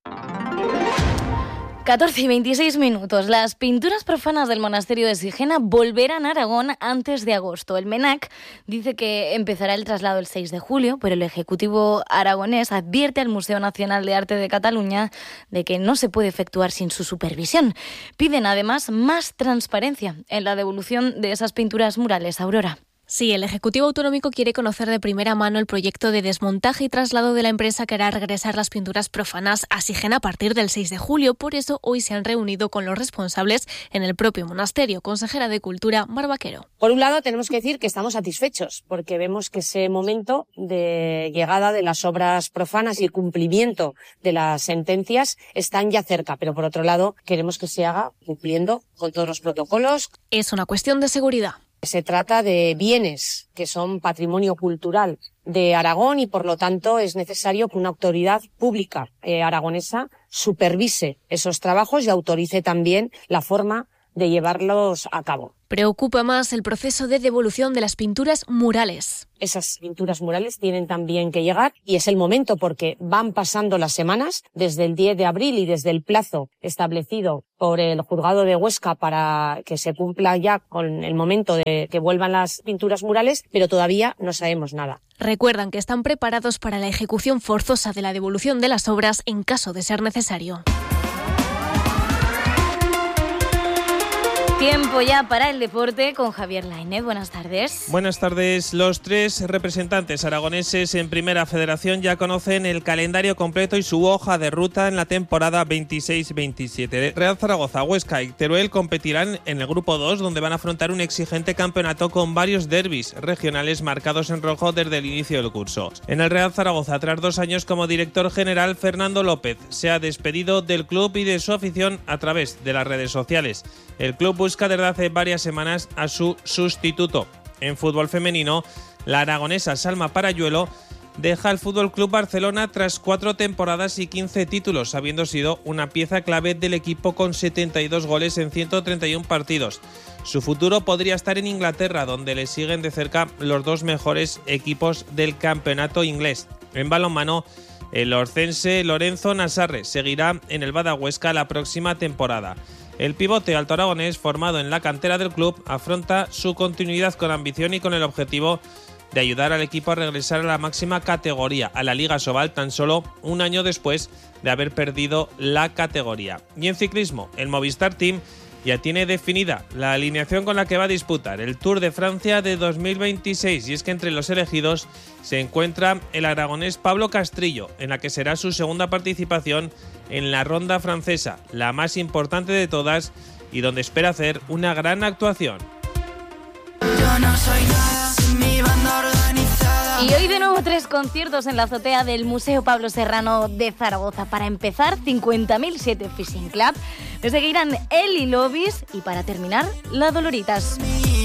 Speaker 2: catorce y veintiséis minutos. Las pinturas profanas del monasterio de Sigena volverán a Aragón antes de agosto. El MENAC dice que empezará el traslado el seis de julio, pero el Ejecutivo aragonés advierte al Museo Nacional de Arte de Cataluña de que no se puede efectuar sin su supervisión. Piden además más transparencia en la devolución de esas pinturas murales. Aurora.
Speaker 10: Sí, el Ejecutivo Autonómico quiere conocer de primera mano el proyecto de desmontaje y traslado de la empresa que hará regresar las pinturas profanas a Sigena a partir del seis de julio. Por eso, hoy se han reunido con los responsables en el propio monasterio. Consejera de Cultura, Mar Vaquero.
Speaker 20: Por un lado, tenemos que decir que estamos satisfechos, porque vemos que ese momento de llegada de las obras profanas y el cumplimiento de las sentencias están ya cerca. Pero por otro lado, queremos que se haga cumpliendo con todos los protocolos.
Speaker 10: Es una cuestión de seguridad.
Speaker 20: Se trata de bienes que son patrimonio cultural de Aragón y, por lo tanto, es necesario que una autoridad pública eh, aragonesa supervise esos trabajos y autorice también la forma de llevarlos a cabo.
Speaker 10: Preocupa más el proceso de devolución de las pinturas murales.
Speaker 20: Esas pinturas murales tienen también que llegar y es el momento porque van pasando las semanas desde el diez de abril y desde el plazo establecido por el juzgado de Huesca para que se cumpla ya con el momento de que vuelvan las pinturas murales, pero todavía no sabemos nada.
Speaker 10: Recuerdan que están preparados para la ejecución forzosa de la devolución de las obras en caso de ser necesario.
Speaker 2: Tiempo ya para el deporte con Javier Lainez. Buenas tardes.
Speaker 7: Buenas tardes. Los tres representantes aragoneses en Primera Federación ya conocen el calendario completo y su hoja de ruta en la temporada veintiséis veintisiete. Real Zaragoza, Huesca y Teruel competirán en el grupo dos, donde van a afrontar un exigente campeonato con varios derbis regionales marcados en rojo desde el inicio del curso. En el Real Zaragoza, tras dos años como director general, Fernando López se ha despedido del club y de su afición a través de las redes sociales. El club busca desde hace varias semanas a su sustituto. En fútbol femenino, la aragonesa Salma Parayuelo deja el Fútbol Club Barcelona tras cuatro temporadas y quince títulos, habiendo sido una pieza clave del equipo con setenta y dos goles en ciento treinta y uno partidos. Su futuro podría estar en Inglaterra, donde le siguen de cerca los dos mejores equipos del campeonato inglés. En balonmano, el orcense Lorenzo Nassarre seguirá en el Bada Huesca la próxima temporada. El pivote alto aragonés, formado en la cantera del club, afronta su continuidad con ambición y con el objetivo de ayudar al equipo a regresar a la máxima categoría, a la Liga Sobal, tan solo un año después de haber perdido la categoría. Y en ciclismo, el Movistar Team ya tiene definida la alineación con la que va a disputar el Tour de Francia de dos mil veintiséis, y es que entre los elegidos se encuentra el aragonés Pablo Castrillo, en la que será su segunda participación en la ronda francesa, la más importante de todas y donde espera hacer una gran actuación.
Speaker 2: Yo no soy nada sin mi banda organizada. Y hoy de nuevo tres conciertos en la azotea del Museo Pablo Serrano de Zaragoza. Para empezar, cincuenta mil siete Fishing Club. Les seguirán Eli Lobis y para terminar, La Doloritas.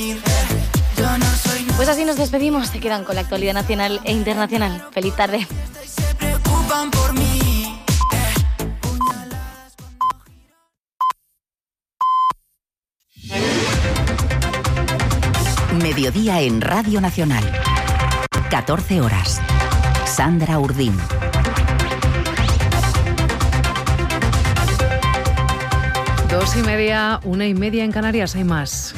Speaker 2: Pues así nos despedimos. Se quedan con la actualidad nacional e internacional. Feliz tarde. Se preocupan por mí.
Speaker 8: Mediodía en Radio Nacional. catorce horas. Sandra Urdín.
Speaker 11: Dos y media, una y media en Canarias, hay más.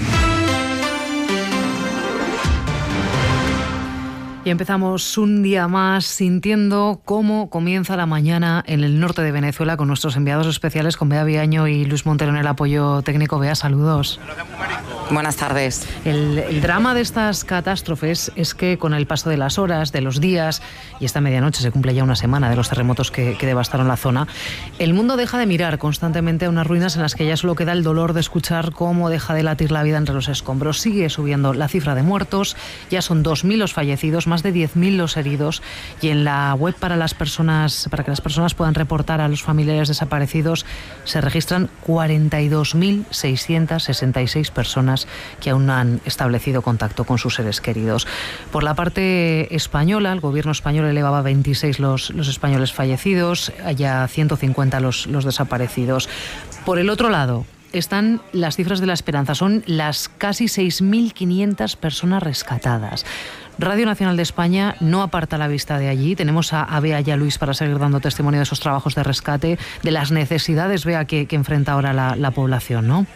Speaker 11: Y empezamos un día más sintiendo cómo comienza la mañana en el norte de Venezuela con nuestros enviados especiales, con Bea Viaño y Luis Montero en el apoyo técnico. Bea, saludos.
Speaker 12: Buenas tardes.
Speaker 11: El, el drama de estas catástrofes es que con el paso de las horas, de los días, y esta medianoche se cumple ya una semana de los terremotos que, que devastaron la zona, el mundo deja de mirar constantemente a unas ruinas en las que ya solo queda el dolor de escuchar cómo deja de latir la vida entre los escombros. Sigue subiendo la cifra de muertos, ya son dos mil los fallecidos, más de diez mil los heridos, y en la web para las personas, para que las personas puedan reportar a los familiares desaparecidos, se registran cuarenta y dos mil seiscientas sesenta y seis personas que aún no han establecido contacto con sus seres queridos. Por la parte española, el gobierno español elevaba a veintiséis los, los españoles fallecidos, ya ciento cincuenta los, los desaparecidos. Por el otro lado están las cifras de la esperanza, son las casi seis mil quinientas personas rescatadas. Radio Nacional de España no aparta la vista de allí. Tenemos a, a Bea y a Luis para seguir dando testimonio de esos trabajos de rescate, de las necesidades, Bea, que, que enfrenta ahora la, la población, ¿no?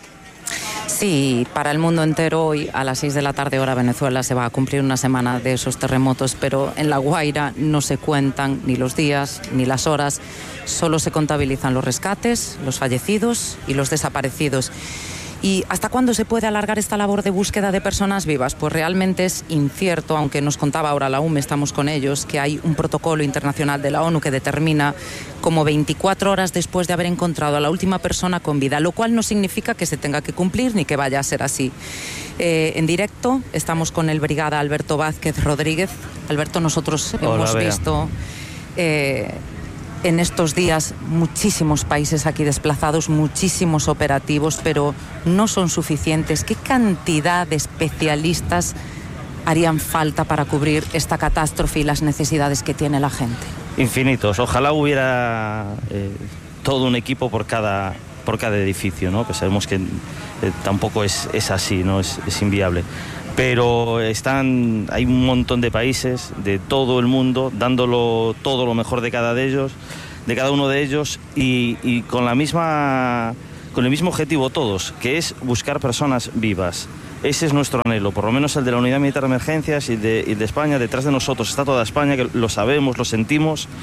Speaker 12: Sí, para el mundo entero hoy a las seis de la tarde hora Venezuela se va a cumplir una semana de esos terremotos, pero en La Guaira no se cuentan ni los días ni las horas, solo se contabilizan los rescates, los fallecidos y los desaparecidos. ¿Y hasta cuándo se puede alargar esta labor de búsqueda de personas vivas? Pues realmente es incierto, aunque nos contaba ahora la U M E, estamos con ellos, que hay un protocolo internacional de la ONU que determina como veinticuatro horas después de haber encontrado a la última persona con vida, lo cual no significa que se tenga que cumplir ni que vaya a ser así. Eh, en directo estamos con el brigada Alberto Vázquez Rodríguez. Alberto, nosotros Hola, hemos Bea. visto... Eh, En estos días muchísimos países aquí desplazados, muchísimos operativos, pero no son suficientes. ¿Qué cantidad de especialistas harían falta para cubrir esta catástrofe y las necesidades que tiene la gente?
Speaker 13: Infinitos. Ojalá hubiera eh, todo un equipo por cada, por cada edificio, ¿no? Que sabemos que eh, tampoco es, es así, ¿no? Es, es inviable. Pero están, hay un montón de países de todo el mundo dándolo todo lo mejor de cada de ellos, de cada uno de ellos y, y con la misma, con el mismo objetivo todos, que es buscar personas vivas. Ese es nuestro anhelo, por lo menos el de la Unidad Militar de Emergencias y de, y de España. Detrás de nosotros está toda España, que lo sabemos, lo sentimos.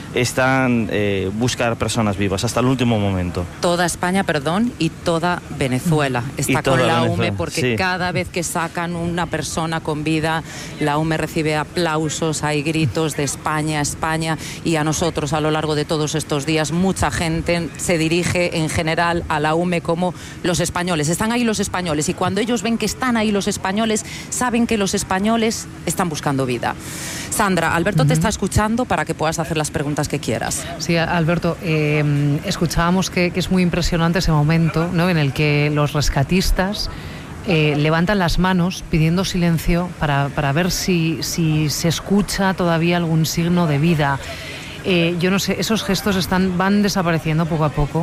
Speaker 13: están eh, buscar personas vivas hasta el último momento.
Speaker 12: Toda España, perdón, y toda Venezuela está con la U M E, porque sí. Cada vez que sacan una persona con vida, la U M E recibe aplausos, hay gritos de España, España, y a nosotros a lo largo de todos estos días mucha gente se dirige en general a la U M E como los españoles. Están ahí los españoles, y cuando ellos ven que están ahí los españoles, saben que los españoles están buscando vida. Sandra, Alberto uh-huh. te está escuchando para que puedas hacer las preguntas que quieras.
Speaker 11: Sí, Alberto, eh, escuchábamos que, que es muy impresionante ese momento, ¿no?, en el que los rescatistas eh, levantan las manos pidiendo silencio para, para ver si, si se escucha todavía algún signo de vida. Eh, yo no sé, esos gestos están van desapareciendo poco a poco.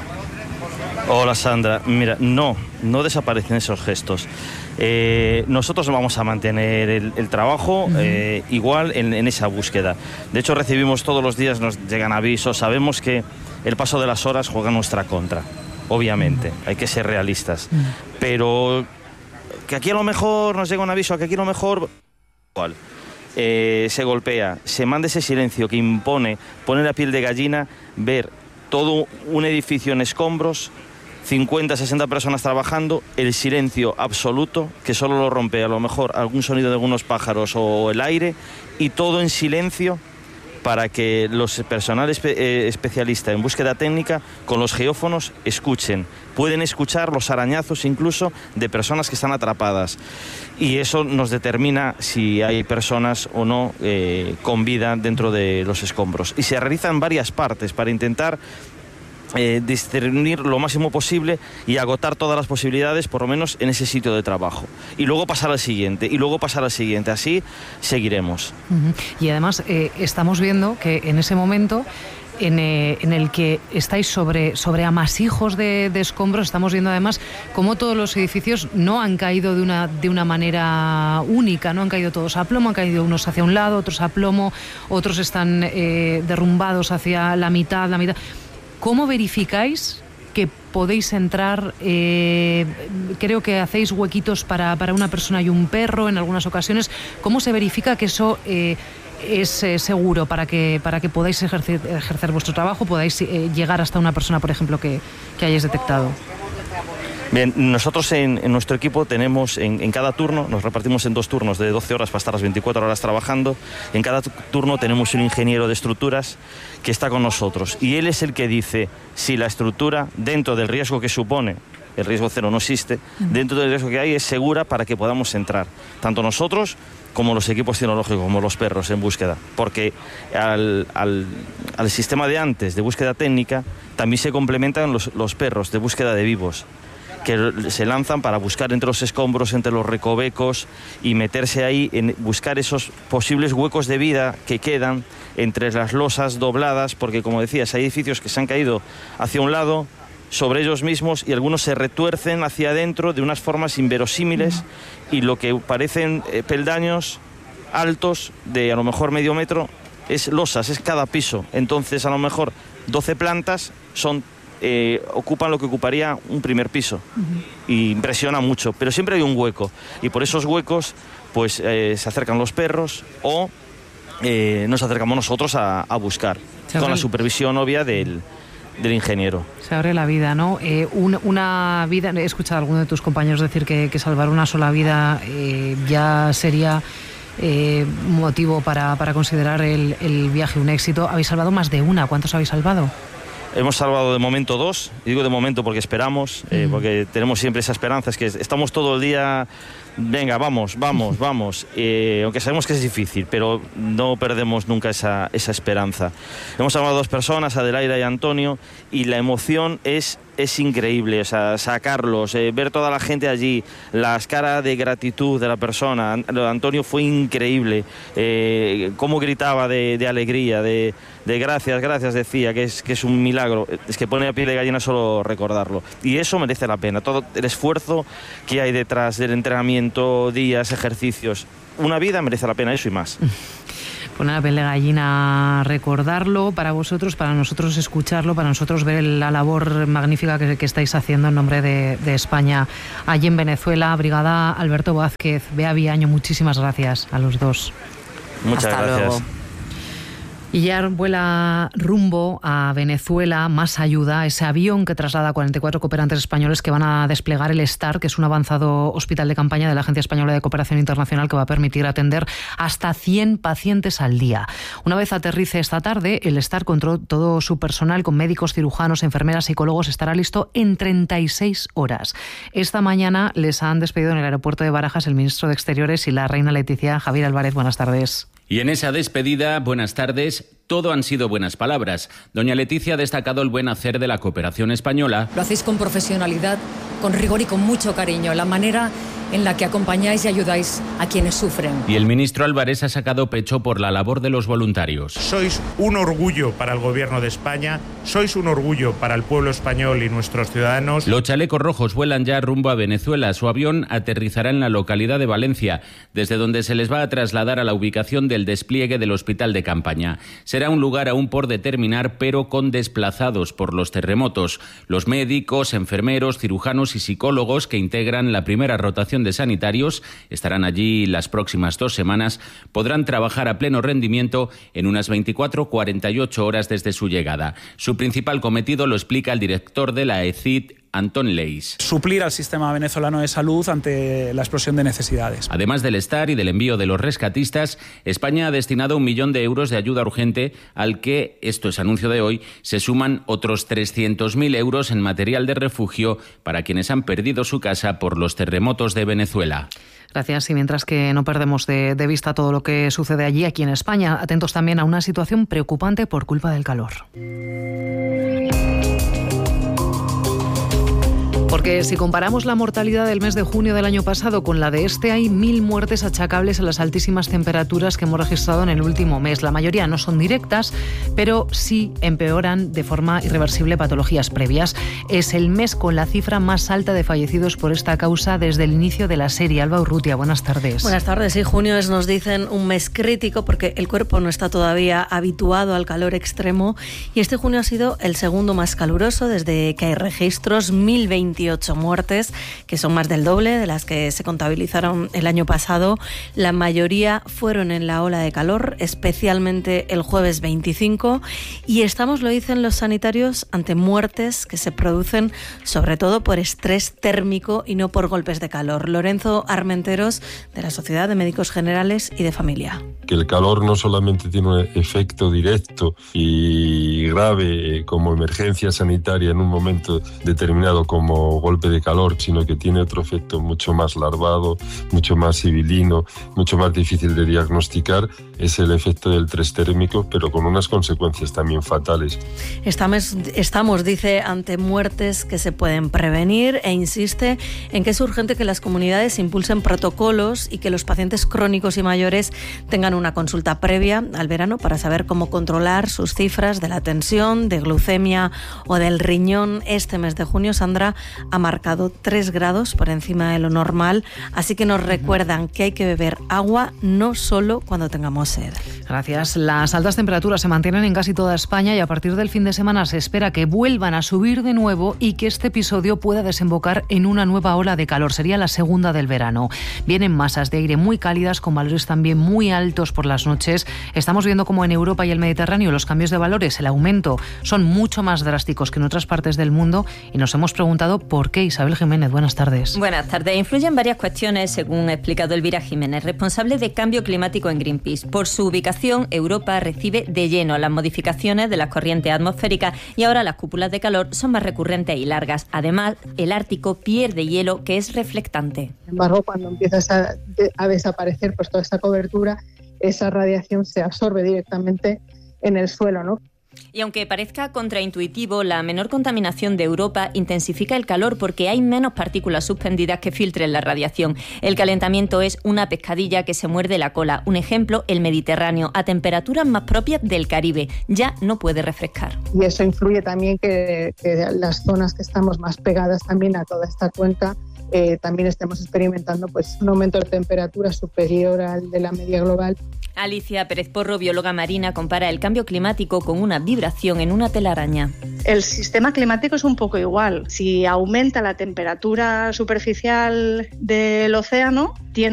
Speaker 13: Hola Sandra, mira, no, no desaparecen esos gestos. Eh, nosotros vamos a mantener el, el trabajo uh-huh. eh, igual en, en esa búsqueda. De hecho, recibimos todos los días, nos llegan avisos, sabemos que el paso de las horas juega en nuestra contra, obviamente, uh-huh. hay que ser realistas. Uh-huh. Pero que aquí a lo mejor nos llega un aviso, que aquí a lo mejor igual, eh, se golpea, se manda ese silencio que impone, pone la piel de gallina, ver todo un edificio en escombros, cincuenta, sesenta personas trabajando, el silencio absoluto, que solo lo rompe a lo mejor algún sonido de algunos pájaros o el aire, y todo en silencio para que los personal espe- eh, especialista en búsqueda técnica con los geófonos escuchen. Pueden escuchar los arañazos incluso de personas que están atrapadas. Y eso nos determina si hay personas o no eh, con vida dentro de los escombros. Y se realiza en varias partes para intentar Eh, discernir lo máximo posible y agotar todas las posibilidades, por lo menos en ese sitio de trabajo, y luego pasar al siguiente y luego pasar al siguiente, así seguiremos.
Speaker 11: Uh-huh. Y además eh, estamos viendo que en ese momento en, eh, en el que estáis sobre, sobre amasijos de, de escombros, estamos viendo además cómo todos los edificios no han caído de una, de una manera única, no han caído todos a plomo, han caído unos hacia un lado, otros a plomo, otros están eh, derrumbados hacia la mitad, la mitad. ¿Cómo verificáis que podéis entrar? Eh, creo que hacéis huequitos para, para una persona y un perro en algunas ocasiones. ¿Cómo se verifica que eso eh, es eh, seguro para que, para que podáis ejercer, ejercer vuestro trabajo, podáis eh, llegar hasta una persona, por ejemplo, que, que hayáis detectado?
Speaker 13: Bien, nosotros en, en nuestro equipo tenemos en, en cada turno, nos repartimos en dos turnos de doce horas para estar las veinticuatro horas trabajando. En cada turno tenemos un ingeniero de estructuras que está con nosotros, y él es el que dice si la estructura, dentro del riesgo que supone, el riesgo cero no existe, dentro del riesgo que hay es segura para que podamos entrar, tanto nosotros como los equipos tecnológicos, como los perros en búsqueda, porque al, al, al sistema de antes de búsqueda técnica también se complementan los, los perros de búsqueda de vivos, que se lanzan para buscar entre los escombros, entre los recovecos, y meterse ahí en buscar esos posibles huecos de vida que quedan entre las losas dobladas, porque como decías, hay edificios que se han caído hacia un lado, sobre ellos mismos, y algunos se retuercen hacia adentro de unas formas inverosímiles, y lo que parecen eh, peldaños altos de a lo mejor medio metro es losas, es cada piso. Entonces a lo mejor doce plantas son Eh, ocupan lo que ocuparía un primer piso, uh-huh. y impresiona mucho, pero siempre hay un hueco, y por esos huecos pues eh, se acercan los perros o eh, nos acercamos nosotros a, a buscar, con la supervisión obvia del, del ingeniero.
Speaker 11: Se abre la vida, ¿no? Eh, un, una vida, he escuchado a alguno de tus compañeros decir que, que salvar una sola vida eh, ya sería eh, motivo para, para considerar el, el viaje un éxito. Habéis salvado más de una, ¿cuántos habéis salvado?
Speaker 13: Hemos salvado de momento dos, y digo de momento porque esperamos, eh, porque tenemos siempre esa esperanza, es que estamos todo el día, venga, vamos, vamos, vamos, eh, aunque sabemos que es difícil, pero no perdemos nunca esa, esa esperanza. Hemos salvado a dos personas, Adelaida y Antonio, y la emoción es, es increíble, o sea, sacarlos, eh, ver toda la gente allí, las caras de gratitud de la persona. Antonio fue increíble, eh, cómo gritaba de, de alegría, de, de gracias, gracias, decía, que es, que es un milagro, es que pone a piel de gallina solo recordarlo, y eso merece la pena, todo el esfuerzo que hay detrás del entrenamiento, días, ejercicios, una vida merece la pena eso y más.
Speaker 11: Poner la piel de gallina, recordarlo, para vosotros, para nosotros escucharlo, para nosotros ver la labor magnífica que, que estáis haciendo en nombre de, de España allí en Venezuela. Brigada Alberto Vázquez, Bea Viaño, muchísimas gracias a los dos.
Speaker 13: Muchas
Speaker 12: Hasta
Speaker 13: gracias.
Speaker 12: Luego.
Speaker 11: Y ya vuela rumbo a Venezuela más ayuda, ese avión que traslada a cuarenta y cuatro cooperantes españoles que van a desplegar el STAR, que es un avanzado hospital de campaña de la Agencia Española de Cooperación Internacional que va a permitir atender hasta cien pacientes al día. Una vez aterrice esta tarde, el STAR, con todo su personal, con médicos, cirujanos, enfermeras, psicólogos, estará listo en treinta y seis horas. Esta mañana les han despedido en el aeropuerto de Barajas el ministro de Exteriores y la reina Leticia. Javier Álvarez, buenas tardes.
Speaker 3: Y en esa despedida, buenas tardes, todo han sido buenas palabras. Doña Leticia ha destacado el buen hacer de la cooperación española.
Speaker 14: Lo hacéis con profesionalidad, con rigor y con mucho cariño. La manera en la que acompañáis y ayudáis a quienes sufren.
Speaker 3: Y el ministro Álvarez ha sacado pecho por la labor de los voluntarios.
Speaker 15: Sois un orgullo para el Gobierno de España, sois un orgullo para el pueblo español y nuestros ciudadanos.
Speaker 3: Los chalecos rojos vuelan ya rumbo a Venezuela. Su avión aterrizará en la localidad de Valencia, desde donde se les va a trasladar a la ubicación del despliegue del hospital de campaña. Será un lugar aún por determinar, pero con desplazados por los terremotos. Los médicos, enfermeros, cirujanos y psicólogos que integran la primera rotación de sanitarios estarán allí las próximas dos semanas. Podrán trabajar a pleno rendimiento en unas veinticuatro a cuarenta y ocho horas desde su llegada. Su principal cometido lo explica el director de la E C I D, Antón Leis.
Speaker 16: Suplir al sistema venezolano de salud ante la explosión de necesidades.
Speaker 3: Además del STAR y del envío de los rescatistas, España ha destinado un millón de euros de ayuda urgente, al que, esto es anuncio de hoy, se suman otros trescientos mil euros en material de refugio para quienes han perdido su casa por los terremotos de Venezuela.
Speaker 11: Gracias. Y mientras que no perdemos de, de vista todo lo que sucede allí, aquí en España, atentos también a una situación preocupante por culpa del calor. Porque si comparamos la mortalidad del mes de junio del año pasado con la de este, hay mil muertes achacables a las altísimas temperaturas que hemos registrado en el último mes. La mayoría no son directas, pero sí empeoran de forma irreversible patologías previas. Es el mes con la cifra más alta de fallecidos por esta causa desde el inicio de la serie. Alba Urrutia, buenas tardes.
Speaker 21: Buenas tardes. Sí, junio es, nos dicen, un mes crítico porque el cuerpo no está todavía habituado al calor extremo y este junio ha sido el segundo más caluroso desde que hay registros, mil veintiocho muertes, que son más del doble de las que se contabilizaron el año pasado. La mayoría fueron en la ola de calor, especialmente el jueves veinticinco, y estamos, lo dicen los sanitarios, ante muertes que se producen sobre todo por estrés térmico y no por golpes de calor. Lorenzo Armenteros, de la Sociedad de Médicos Generales y de Familia.
Speaker 22: Que el calor no solamente tiene un efecto directo y grave como emergencia sanitaria en un momento determinado como golpe de calor, sino que tiene otro efecto mucho más larvado, mucho más sibilino, mucho más difícil de diagnosticar, es el efecto del estrés térmico, pero con unas consecuencias también fatales.
Speaker 21: Estamos, estamos, dice, ante muertes que se pueden prevenir e insiste en que es urgente que las comunidades impulsen protocolos y que los pacientes crónicos y mayores tengan una consulta previa al verano para saber cómo controlar sus cifras de la tensión, de glucemia o del riñón. Este mes de junio, Sandra, ha marcado tres grados por encima de lo normal, así que nos recuerdan que hay que beber agua no solo cuando tengamos sed.
Speaker 11: Gracias. Las altas temperaturas se mantienen en casi toda España y a partir del fin de semana se espera que vuelvan a subir de nuevo y que este episodio pueda desembocar en una nueva ola de calor. Sería la segunda del verano. Vienen masas de aire muy cálidas con valores también muy altos por las noches. Estamos viendo como en Europa y el Mediterráneo los cambios de valores, el aumento, son mucho más drásticos que en otras partes del mundo y nos hemos preguntado por qué. Isabel Jiménez, buenas tardes.
Speaker 23: Buenas tardes. Influyen varias cuestiones, según ha explicado Elvira Jiménez, responsable de cambio climático en Greenpeace. Por su ubicación, Europa recibe de lleno las modificaciones de las corrientes atmosféricas y ahora las cúpulas de calor son más recurrentes y largas. Además, el Ártico pierde hielo que es reflectante.
Speaker 24: Sin embargo, cuando empieza a, a desaparecer pues, toda esta cobertura, esa radiación se absorbe directamente en el suelo, ¿no?
Speaker 23: Y aunque parezca contraintuitivo, la menor contaminación de Europa intensifica el calor porque hay menos partículas suspendidas que filtren la radiación. El calentamiento es una pescadilla que se muerde la cola. Un ejemplo, el Mediterráneo, a temperaturas más propias del Caribe. Ya no puede refrescar.
Speaker 24: Y eso influye también que, que las zonas que estamos más pegadas también a toda esta cuenca eh, también estemos experimentando pues, un aumento de temperatura superior al de la media global.
Speaker 23: Alicia Pérez Porro, bióloga marina, compara el cambio climático con una vibración en una telaraña.
Speaker 25: El sistema climático es un poco igual. Si aumenta la temperatura superficial del océano, tiende